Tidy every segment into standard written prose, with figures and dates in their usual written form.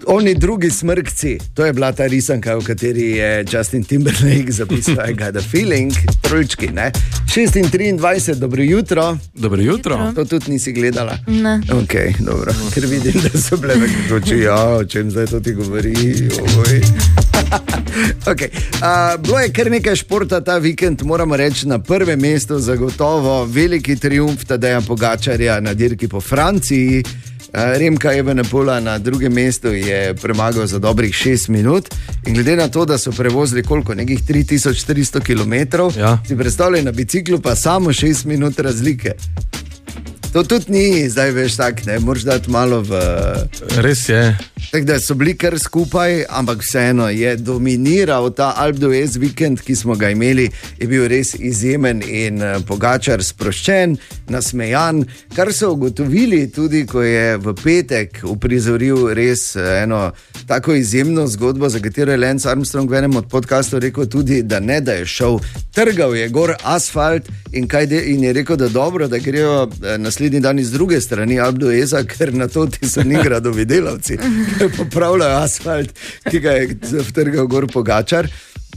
Oni drugi smrkci, to je bila ta risanka, v kateri je Justin Timberlake zapisal I got a feeling, trojčki, ne? 6:23, dobro jutro. Dobro jutro. To tudi nisi gledala? Ne. Ok, dobro, ker vidim, da so bile nekako oči, ja, o čem zdaj to ti govori, oj. Okay. Bilo je kar nekaj športa ta vikend, moramo reči, na prvem mestu zagotovo veliki triumf Tadeja Pogačarja na dirki po Franciji. Remka Evenepoela na drugem mestu je premagal za dobrih 6 minut in glede na to, da so prevozili koliko, nekih 3400 km, ja. Si predstavljaj na biciklu pa samo 6 minut razlike. To tudi ni, zdaj veš tak, ne, moraš dati malo v... Res je. Tako da so bili kar skupaj, ampak vseeno je dominiral ta Alpe d'Huez vikend, ki smo ga imeli, je bil res izjemen in Pogačar sproščen, nasmejan, kar so ugotovili tudi, ko je v petek uprizoril res eno tako izjemno zgodbo, za katero je Lance Armstrong v enem od podcastov rekel tudi, da ne, da je šel, trgal je gor asfalt in je rekel, da dobro, da grejo naslednji dan iz druge strani Alpe d'Hueza, ker na to ti so Nigradovi delavci, ki popravljajo asfalt, ki ga je vtrgal gor Pogačar.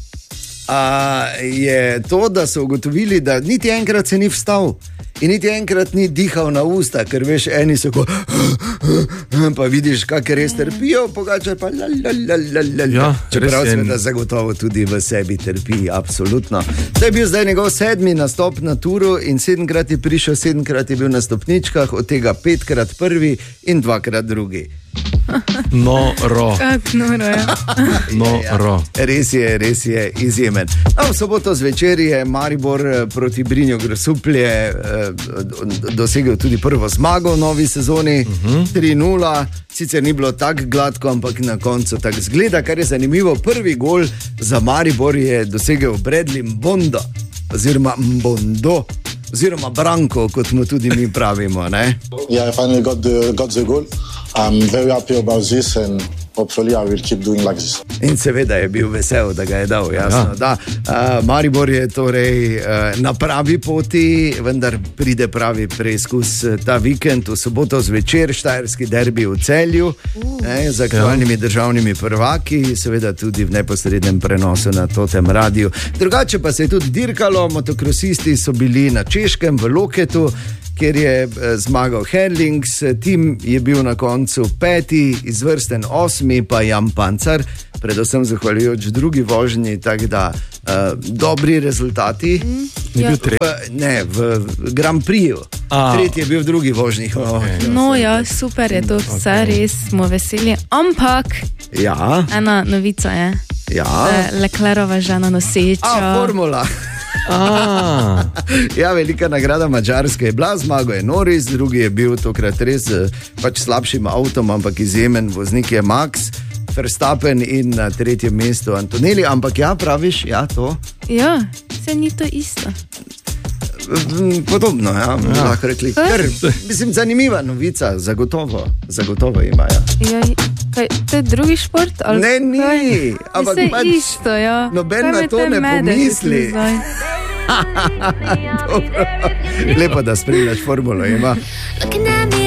Je to, da so ugotovili, da niti enkrat se ni vstal in niti enkrat ni dihal na usta, ker veš, eni so ko pa vidiš, kak res trpijo, Pogačar pa ja, čeprav seveda zagotovo tudi v sebi trpi, absolutno. To je bil zdaj njegov 7. nastop na turu in 7-krat je prišel, 7-krat je bil na stopničkah, od tega 5-krat prvi in 2-krat drugi. Noro. Kak noro, ja. Noro. Res je izjemen. V soboto zvečer je Maribor proti Brinju Grosuplje dosegel tudi prvo zmago v novi sezoni, 3:0. Sicer ni bilo tako gladko, ampak na koncu tako zgleda, kar je zanimivo. Prvi gol za Maribor je dosegel Bradley Mbondo, oziroma Mbondo, oziroma Branko, kot mu tudi mi pravimo, ne? Yeah, I finally got the goal. I'm very happy about this and hopefully I will keep doing like this. In seveda je bil vesel, da ga je dal, jasno. Ja. Maribor je torej na pravi poti, vendar pride pravi preizkus ta vikend, v soboto zvečer, štajerski derbi v Celju, z aktualnimi državnimi prvaki, seveda tudi v neposrednem prenosu na Totem radiju. Drugače pa se je tudi dirkalo, motokrosisti so bili na Češkem v Loketu, kjer je zmagal Herlings, tim je bil na koncu 5., izvrsten 8., pa Jan Pancar, predvsem zahvaljujoč drugi vožnji, tako da dobri rezultati. Ne, v Grand Prixu. Tretji je bil v drugi vožnji. No ja, super je to vse, res smo veseli, ampak ena novica je, Leclerova žena noseča. Formula. Ja, velika nagrada Madžarske je bila, zmago je Norris, drugi je bil tokrat res pač slabšim avtom, ampak izjemen voznik je Max Verstappen in na tretjem mestu Antonelli, ampak ja, praviš, ja, to? Ja, se ni to isto. Podobno, ja, lahko rekli. Mislim, zanimiva novica, zagotovo ima, ja. Ja, kaj, to je drugi šport? Ali ne, ni, ampak pač isto, ja. Noben na to ne pomisli. Dobro, lepo, da spremljaš formulo, ima.